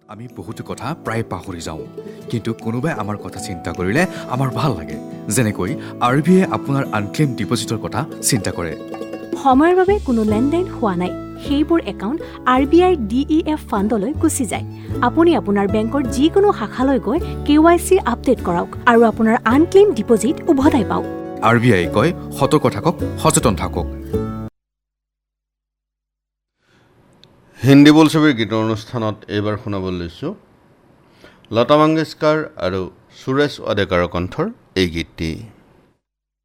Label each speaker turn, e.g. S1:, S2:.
S1: আমি বহুতো কথা প্ৰায় পাহৰি যাওঁ, কিন্তু কোনোবাই আমাৰ কথা চিন্তা কৰিলে আমাৰ ভাল লাগে। যেনেকৈ RBI আপোনাৰ আনক্লেইম ডিপজিটৰ কথা চিন্তা কৰে।
S2: সময়ৰ বাবে কোনো লেনদেন হোৱা নাই, সেইবোৰ একাউণ্ট RBI DEF ফাণ্ডলৈ গুচি যায়। আপুনি আপোনাৰ বেংকৰ যিকোনো শাখালৈ গৈ KYC আপডেট কৰাওক আৰু আপোনাৰ আনক্লেইম ডিপজিট উভতাই পাওক।
S1: RBI কয়, সতৰ্ক থাকক, সচেতন থাকক।
S3: হিন্দী বোলছবিৰ গীতৰ অনুষ্ঠানত এইবাৰ শুনাবলৈ লৈছোঁ লতা মংগেশকাৰ আৰু সুৰেশ ৱাডেকাৰৰ কণ্ঠৰ এই গীতটি।